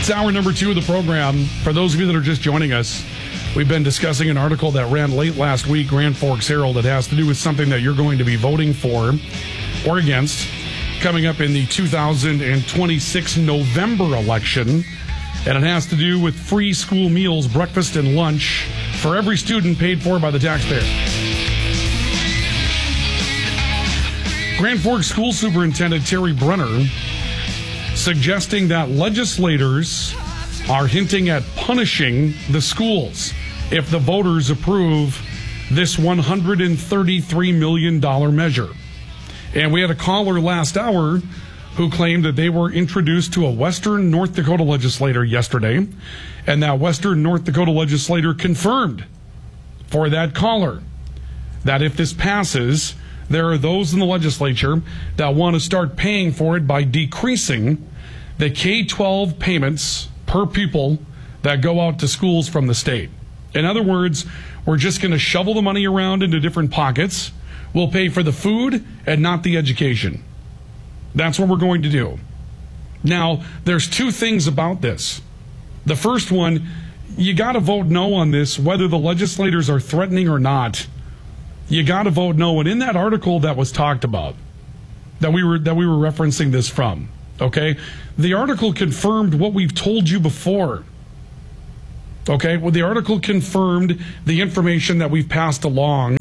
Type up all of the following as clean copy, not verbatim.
It's hour number 2 of the program. For those of you that are just joining us, we've been discussing an article that ran late last week, Grand Forks Herald, that has to do with something that you're going to be voting for or against coming up in the 2026 November election. And it has to do with free school meals, breakfast and lunch for every student paid for by the taxpayer. Grand Forks School Superintendent Terry Brenner suggesting that legislators are hinting at punishing the schools if the voters approve this $133 million measure. And we had a caller last hour who claimed that they were introduced to a Western North Dakota legislator yesterday, and that Western North Dakota legislator confirmed for that caller that if this passes, there are those in the legislature that want to start paying for it by decreasing the K-12 payments per pupil that go out to schools from the state. In other words, we're just going to shovel the money around into different pockets. We'll pay for the food and not the education. That's what we're going to do. Now, there's two things about this. The first one, you got to vote no on this, whether the legislators are threatening or not. You got to vote no. And in that article that was talked about, that we were referencing this from, okay, the article confirmed what we've told you before. Okay, well, the article confirmed the information that we've passed along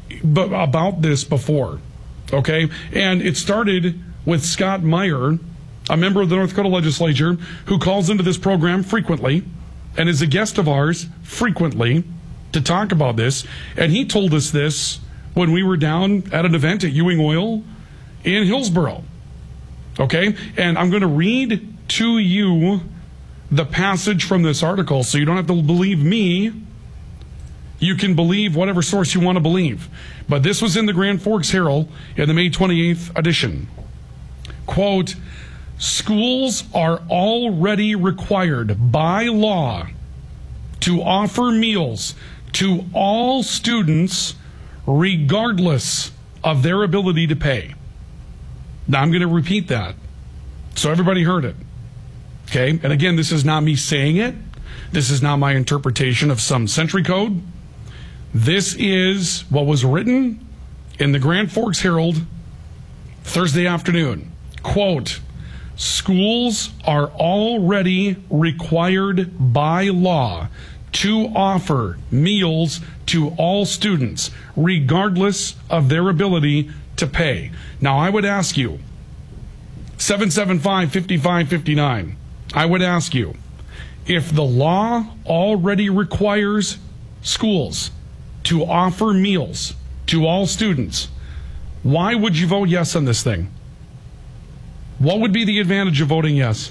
about this before. Okay, and it started with Scott Meyer, a member of the North Dakota legislature who calls into this program frequently and is a guest of ours frequently to talk about this. And he told us this when we were down at an event at Ewing Oil in Hillsboro. Okay, and I'm going to read to you the passage from this article so you don't have to believe me. You can believe whatever source you want to believe. But this was in the Grand Forks Herald in the May 28th edition. Quote, schools are already required by law to offer meals to all students regardless of their ability to pay. Now I'm going to repeat that so everybody heard it. Okay, and again, this is not me saying it. This is not my interpretation of some century code. This is what was written in the Grand Forks Herald Thursday afternoon. Quote, schools are already required by law to offer meals to all students, regardless of their ability to pay. Now, I would ask you, 775-5559, I would ask you, if the law already requires schools to offer meals to all students, why would you vote yes on this thing? What would be the advantage of voting yes?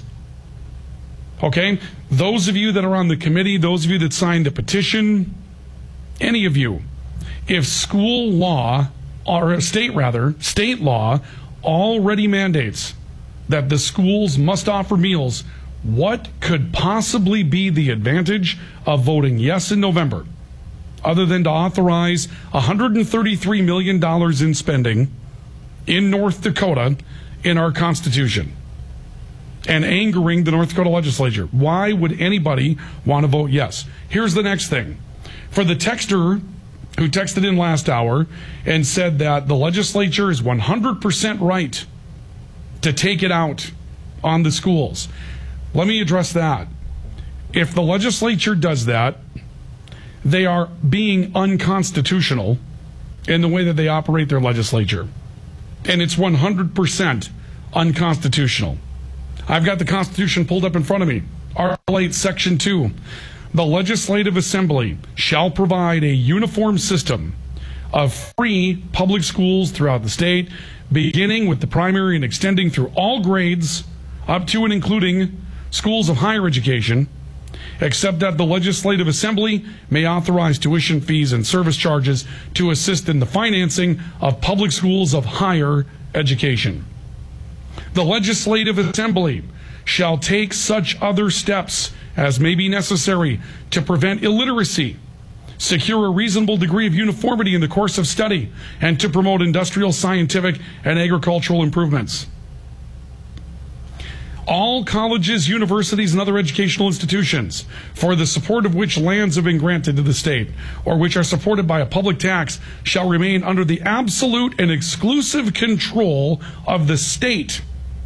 Okay? Those of you that are on the committee, those of you that signed the petition, any of you, if school law, or state law already mandates that the schools must offer meals, what could possibly be the advantage of voting yes in November, other than to authorize $133 million in spending in North Dakota in our Constitution and angering the North Dakota legislature? Why would anybody want to vote yes? Here's the next thing. For the texter who texted in last hour and said that the legislature is 100% right to take it out on the schools, let me address that. If the legislature does that, they are being unconstitutional in the way that they operate their legislature. And it's 100% unconstitutional. I've got the Constitution pulled up in front of me. Article 8, Section 2. The Legislative Assembly shall provide a uniform system of free public schools throughout the state, beginning with the primary and extending through all grades up to and including schools of higher education, except that the Legislative Assembly may authorize tuition fees and service charges to assist in the financing of public schools of higher education. The Legislative Assembly shall take such other steps as may be necessary to prevent illiteracy, secure a reasonable degree of uniformity in the course of study, and to promote industrial, scientific, and agricultural improvements. All colleges, universities, and other educational institutions, for the support of which lands have been granted to the state, or which are supported by a public tax, shall remain under the absolute and exclusive control of the state.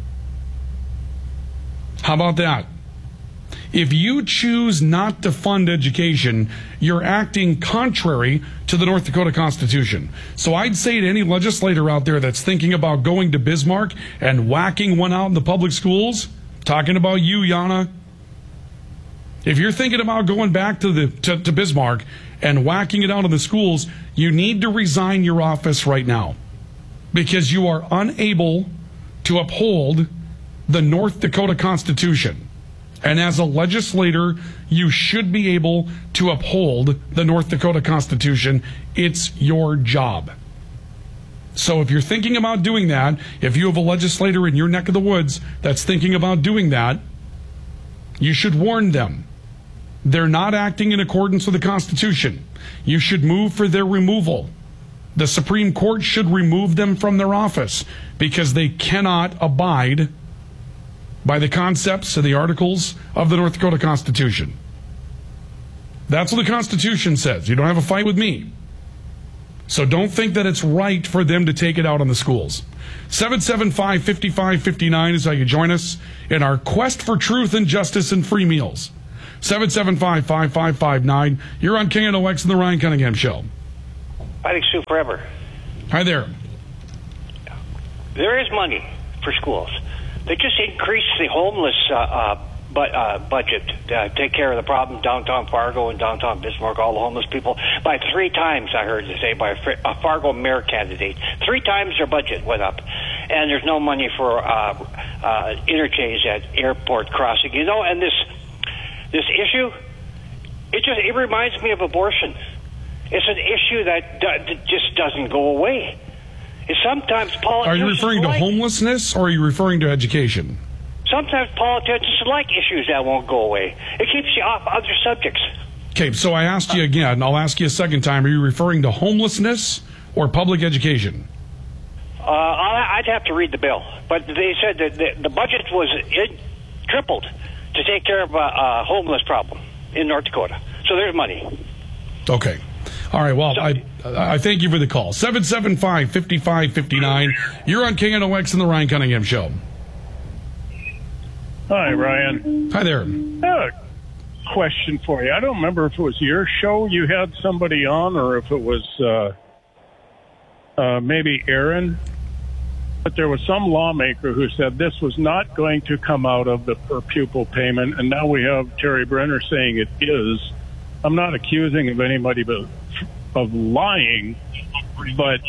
How about that? If you choose not to fund education, you're acting contrary to the North Dakota Constitution. So I'd say to any legislator out there that's thinking about going to Bismarck and whacking one out in the public schools, talking about you, Yana, if you're thinking about going back to Bismarck and whacking it out in the schools, you need to resign your office right now, because you are unable to uphold the North Dakota Constitution. And as a legislator, you should be able to uphold the North Dakota Constitution. It's your job. So if you're thinking about doing that, if you have a legislator in your neck of the woods that's thinking about doing that, you should warn them. They're not acting in accordance with the Constitution. You should move for their removal. The Supreme Court should remove them from their office because they cannot abide by the concepts of the articles of the North Dakota Constitution. That's what the Constitution says. You don't have a fight with me. So don't think that it's right for them to take it out on the schools. 775-5559 is how you join us in our quest for truth and justice and free meals. 775-5559. You're on KNOX and the Ryan Cunningham Show. Fighting Sioux forever. Hi there. There is money for schools. They just increased the homeless budget to take care of the problem downtown Fargo and downtown Bismarck, all the homeless people, by 3 times, I heard they say, by a Fargo mayor candidate. 3 times their budget went up. And there's no money for interchange at airport crossing. You know, and this issue, it reminds me of abortion. It's an issue that just doesn't go away. Sometimes politicians... Are you referring to homelessness, or are you referring to education? Sometimes politicians like issues that won't go away. It keeps you off other subjects. Okay, so I asked you again. I'll ask you a second time. Are you referring to homelessness or public education? I'd have to read the bill. But they said that the budget was tripled to take care of a homeless problem in North Dakota. So there's money. Okay. All right, well, I thank you for the call. 775-5559. You're on KNOX and the Ryan Cunningham Show. Hi, Ryan. Hi there. I have a question for you. I don't remember if it was your show you had somebody on or if it was maybe Aaron. But there was some lawmaker who said this was not going to come out of the per pupil payment, and now we have Terry Brenner saying it is. I'm not accusing of anybody of lying, but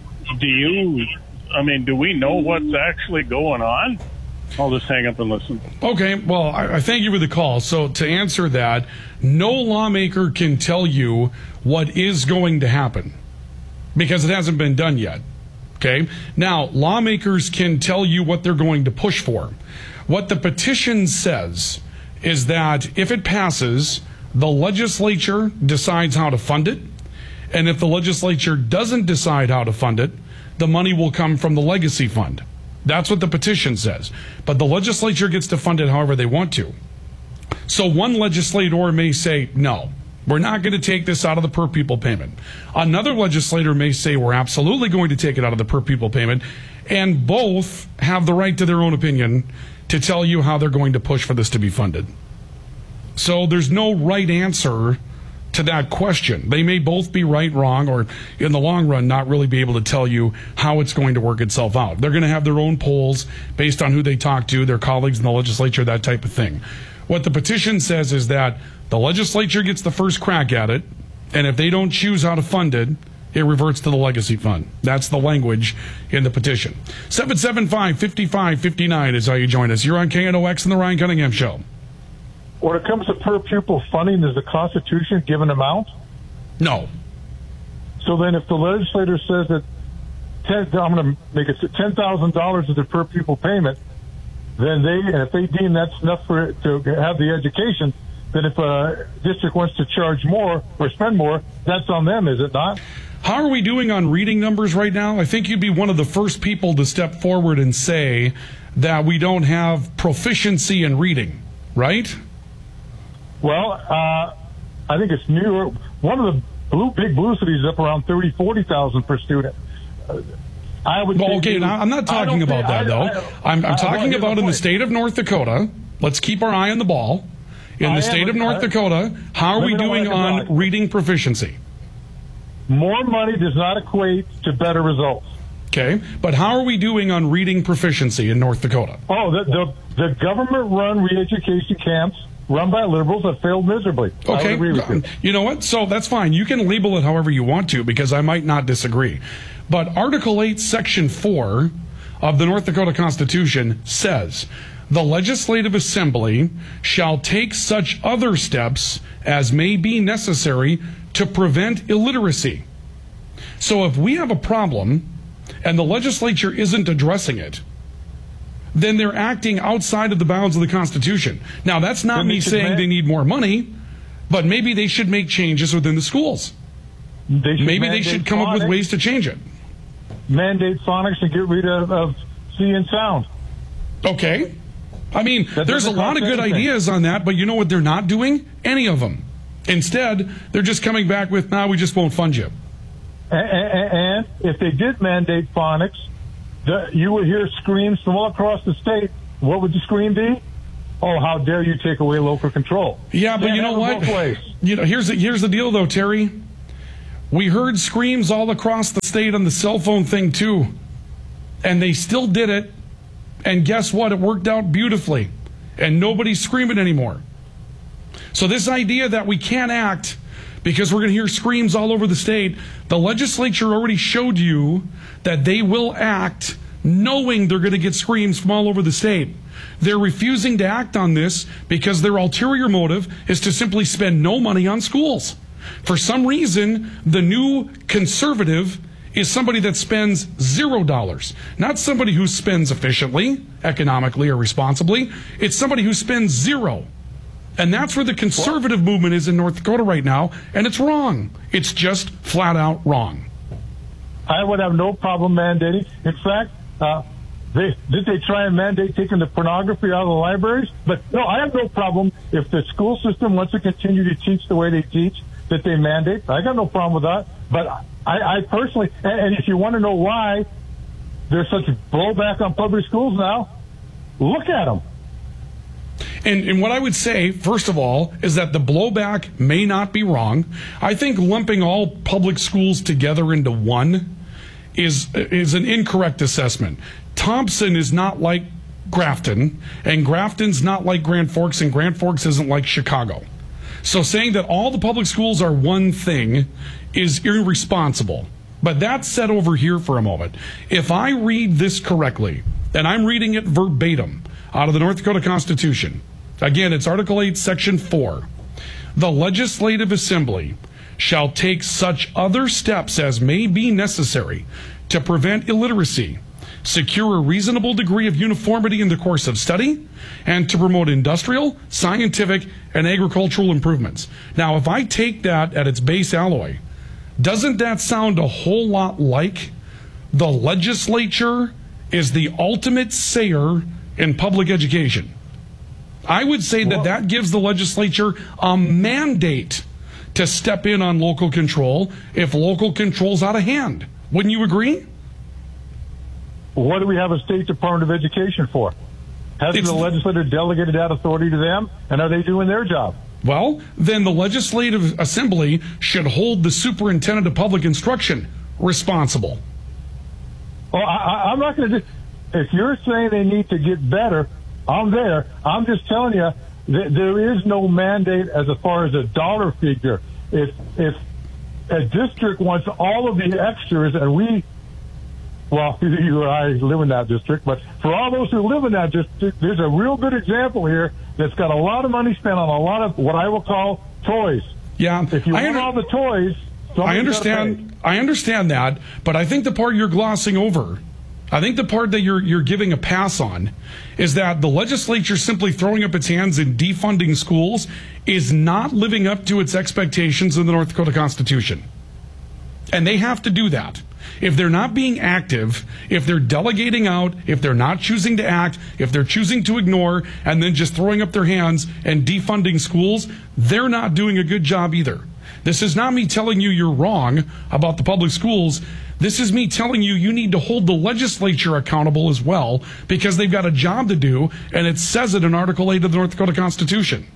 do we know what's actually going on? I'll just hang up and listen. Okay, well, I thank you for the call. So to answer that, no lawmaker can tell you what is going to happen because it hasn't been done yet. Okay? Now, lawmakers can tell you what they're going to push for. What the petition says is that if it passes, the legislature decides how to fund it. And if the legislature doesn't decide how to fund it, the money will come from the legacy fund. That's what the petition says. But the legislature gets to fund it however they want to. So one legislator may say, no, we're not going to take this out of the per pupil payment. Another legislator may say, we're absolutely going to take it out of the per pupil payment. And both have the right to their own opinion to tell you how they're going to push for this to be funded. So there's no right answer to that question. They may both be right, wrong, or in the long run not really be able to tell you how it's going to work itself out. They're going to have their own polls based on who they talk to, their colleagues in the legislature, that type of thing. What the petition says is that the legislature gets the first crack at it, and if they don't choose how to fund it, it reverts to the legacy fund. That's the language in the petition. 775-5559 is how you join us. You're on KNOX and the Ryan Cunningham Show. When it comes to per pupil funding, does the Constitution give an amount? No. So then if the legislator says that I'm going to make it $10,000 is the per pupil payment, then if they deem that's enough for it to have the education, then if a district wants to charge more or spend more, that's on them, is it not? How are we doing on reading numbers right now? I think you'd be one of the first people to step forward and say that we don't have proficiency in reading, right? Well, I think it's New York. One of the big blue cities is up around 40,000 per student. I would. Well, okay, now, I'm not talking about that, though. I'm talking about in the state of North Dakota. Let's keep our eye on the ball. In the state of North Dakota, how are we doing on reading proficiency? More money does not equate to better results. Okay, but how are we doing on reading proficiency in North Dakota? Oh, the government-run re-education camps run by liberals have failed miserably. Okay, I would agree with you know what? So that's fine. You can label it however you want to, because I might not disagree. But Article 8, Section 4 of the North Dakota Constitution says, the Legislative Assembly shall take such other steps as may be necessary to prevent illiteracy. So if we have a problem and the legislature isn't addressing it, then they're acting outside of the bounds of the Constitution. Now, that's not me saying they need more money, but maybe they should make changes within the schools. Maybe they should come up with ways to change it. Mandate phonics and get rid of see and sound. Okay. I mean, there's a lot of good ideas on that, but you know what they're not doing? Any of them. Instead, they're just coming back with, we just won't fund you. And if they did mandate phonics, you would hear screams from all across the state. What would the scream be? Oh, how dare you take away local control? Yeah, but you know what? You know, here's the deal, though, Terry. We heard screams all across the state on the cell phone thing, too. And they still did it. And guess what? It worked out beautifully. And nobody's screaming anymore. So this idea that we can't act because we're going to hear screams all over the state, the legislature already showed you that they will act knowing they're going to get screams from all over the state. They're refusing to act on this because their ulterior motive is to simply spend no money on schools. For some reason, the new conservative is somebody that spends $0, not somebody who spends efficiently, economically, or responsibly. It's somebody who spends zero. And that's where the conservative movement is in North Dakota right now, and it's wrong. It's just flat out wrong. I would have no problem mandating. In fact, did they try and mandate taking the pornography out of the libraries? But no, I have no problem if the school system wants to continue to teach the way they teach, that they mandate. I got no problem with that. But I personally, and if you want to know why there's such blowback on public schools now, look at them. And what I would say, first of all, is that the blowback may not be wrong. I think lumping all public schools together into one is an incorrect assessment. Thompson is not like Grafton, and Grafton's not like Grand Forks, and Grand Forks isn't like Chicago. So saying that all the public schools are one thing is irresponsible. But that's set over here for a moment. If I read this correctly, and I'm reading it verbatim out of the North Dakota Constitution, again, it's Article 8, Section 4. The Legislative Assembly shall take such other steps as may be necessary to prevent illiteracy, secure a reasonable degree of uniformity in the course of study, and to promote industrial, scientific, and agricultural improvements. Now, if I take that at its base alloy, doesn't that sound a whole lot like the legislature is the ultimate sayer in public education? I would say that gives the legislature a mandate to step in on local control if local control's out of hand. Wouldn't you agree? What do we have a State Department of Education for? Hasn't the legislature delegated that authority to them? And are they doing their job? Well, then the Legislative Assembly should hold the Superintendent of Public Instruction responsible. Well, I'm not going to do... If you're saying they need to get better, I'm there. I'm just telling you that there is no mandate as far as a dollar figure. If a district wants all of the extras, and you or I live in that district, but for all those who live in that district, there's a real good example here that's got a lot of money spent on a lot of what I will call toys. Yeah, if you want all the toys, I understand that, but I think the part you're glossing over, I think the part that you're giving a pass on is that the legislature simply throwing up its hands and defunding schools is not living up to its expectations in the North Dakota Constitution. And they have to do that. If they're not being active, if they're delegating out, if they're not choosing to act, if they're choosing to ignore and then just throwing up their hands and defunding schools, they're not doing a good job either. This is not me telling you you're wrong about the public schools. This is me telling you you need to hold the legislature accountable as well, because they've got a job to do, and it says it in Article 8 of the North Dakota Constitution.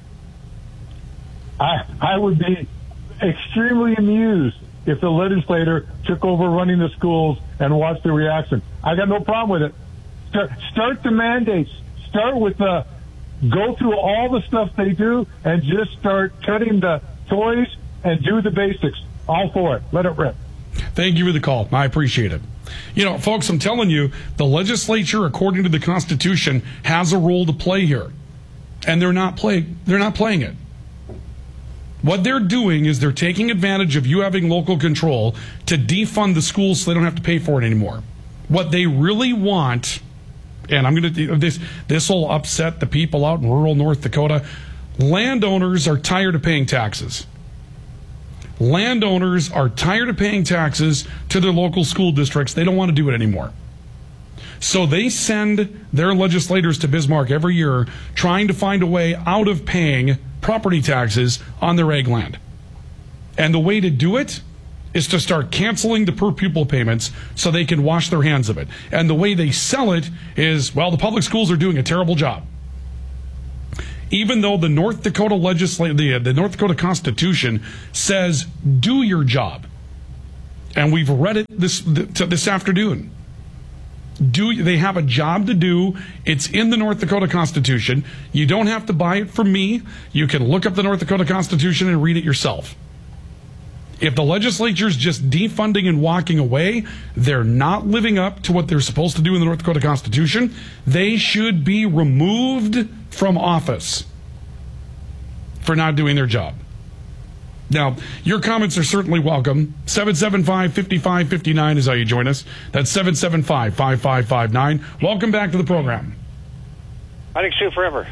I would be extremely amused if the legislator took over running the schools and watched the reaction. I got no problem with it. Start the mandates. Start with go through all the stuff they do and just start cutting the toys and do the basics. All for it. Let it rip. Thank you for the call. I appreciate it. You know, folks, I'm telling you, the legislature, according to the Constitution, has a role to play here. And they're not playing it. What they're doing is they're taking advantage of you having local control to defund the schools so they don't have to pay for it anymore. What they really want, and I'm going to this will upset the people out in rural North Dakota, landowners are tired of paying taxes. Landowners are tired of paying taxes to their local school districts. They don't want to do it anymore. So they send their legislators to Bismarck every year trying to find a way out of paying property taxes on their ag land. And the way to do it is to start canceling the per pupil payments so they can wash their hands of it. And the way they sell it is, well, the public schools are doing a terrible job. Even though the North Dakota the North Dakota Constitution says, do your job. And we've read it this afternoon. They have a job to do. It's in the North Dakota Constitution. You don't have to buy it from me. You can look up the North Dakota Constitution and read it yourself. If the legislature's just defunding and walking away, they're not living up to what they're supposed to do in the North Dakota Constitution. They should be removed from office for not doing their job. Now, your comments are certainly welcome. 775-5559 is how you join us. That's 775-5559. Welcome back to the program. I think Sioux forever.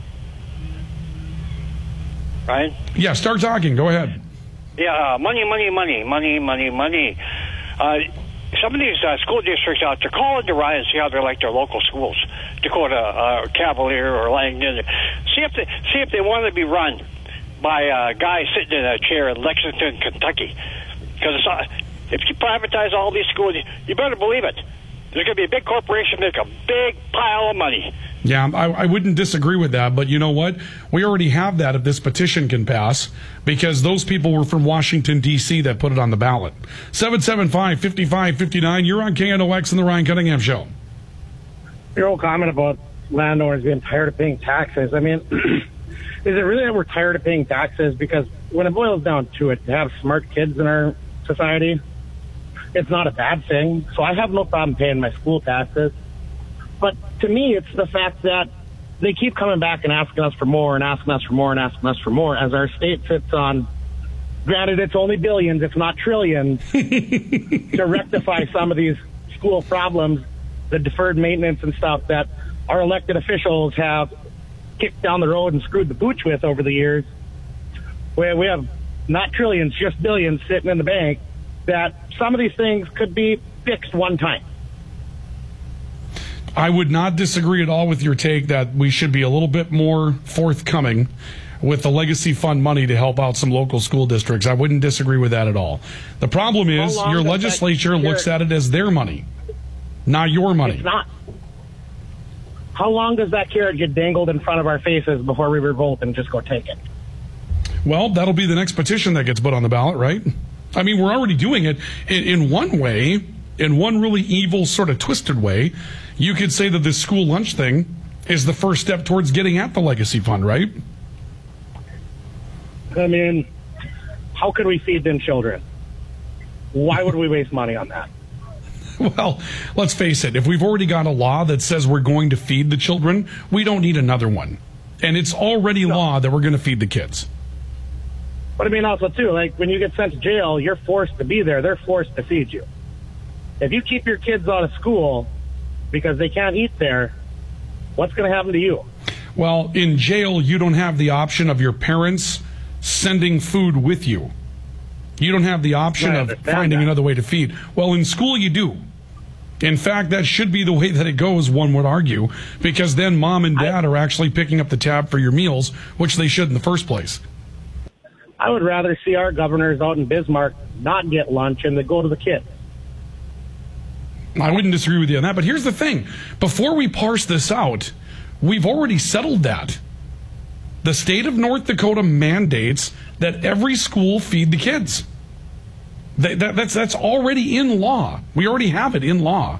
Ryan? Yeah, start talking. Go ahead. Yeah, money. Some of these school districts out there, call into Ryan and see how they're like their local schools, Dakota, Cavalier, or Langdon. See if they want to be run by a guy sitting in a chair in Lexington, Kentucky. Because if you privatize all these schools, you better believe it. There's going to be a big corporation make a big pile of money. Yeah, I wouldn't disagree with that, but you know what? We already have that if this petition can pass, because those people were from Washington, D.C. that put it on the ballot. 775-5559, you're on KNOX and the Ryan Cunningham Show. Your whole comment about landowners being tired of paying taxes, I mean, is it really that we're tired of paying taxes? Because when it boils down to it, to have smart kids in our society, it's not a bad thing. So I have no problem paying my school taxes. But to me, it's the fact that they keep coming back and asking us for more and asking us for more and asking us for more as our state sits on, granted it's only billions, if not trillions, to rectify some of these school problems, the deferred maintenance and stuff that our elected officials have kicked down the road and screwed the pooch with over the years. We have not trillions, just billions sitting in the bank, that some of these things could be fixed one time. I would not disagree at all with your take that we should be a little bit more forthcoming with the legacy fund money to help out some local school districts. I wouldn't disagree with that at all. The problem is your legislature looks at it as their money, not your money. It's not. How long does that carrot get dangled in front of our faces before we revolt and just go take it? Well, that'll be the next petition that gets put on the ballot, right? I mean, we're already doing it in one way, in one really evil, sort of twisted way. You could say that this school lunch thing is the first step towards getting at the legacy fund, right? I mean, how could we feed them children? Why would we waste money on that? Well, let's face it. If we've already got a law that says we're going to feed the children, we don't need another one. And it's already law that we're going to feed the kids. But I mean, also, too, like when you get sent to jail, you're forced to be there. They're forced to feed you. If you keep your kids out of school because they can't eat there, what's going to happen to you? Well, in jail, you don't have the option of your parents sending food with you. You don't have the option I of understand finding that. another way to feed. Well, in school you do. In fact, that should be the way that it goes, one would argue, because then mom and dad are actually picking up the tab for your meals, which they should in the first place. I would rather see our governors out in Bismarck not get lunch and they go to the kids. I wouldn't disagree with you on that, but here's the thing. Before we parse this out, we've already settled that. The state of North Dakota mandates that every school feed the kids. That's already in law. We already have it in law.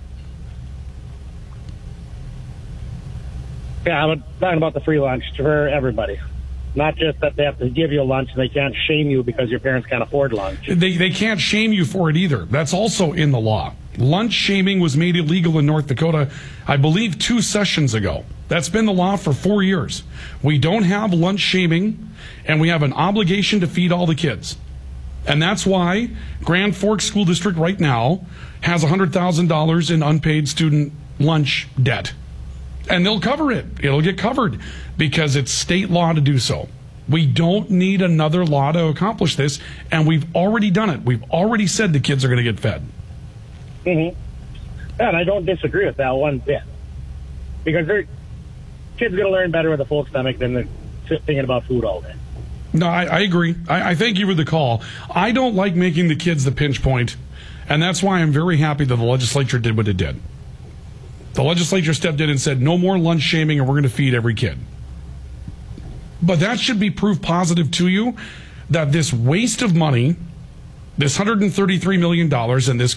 Yeah, I'm talking about the free lunch for everybody. Not just that they have to give you lunch and they can't shame you because your parents can't afford lunch. They can't shame you for it either. That's also in the law. Lunch shaming was made illegal in North Dakota, I believe, 2 sessions ago. That's been the law for 4 years. We don't have lunch shaming, and we have an obligation to feed all the kids. And that's why Grand Forks School District right now has $100,000 in unpaid student lunch debt. And they'll cover it. It'll get covered because it's state law to do so. We don't need another law to accomplish this, and we've already done it. We've already said the kids are going to get fed. Mm-hmm. And I don't disagree with that one bit. Because kids going to learn better with a full stomach than they're thinking about food all day. No, I agree. I thank you for the call. I don't like making the kids the pinch point, and that's why I'm very happy that the legislature did what it did. The legislature stepped in and said, no more lunch shaming, and we're going to feed every kid. But that should be proof positive to you that this waste of money, this $133 million, and this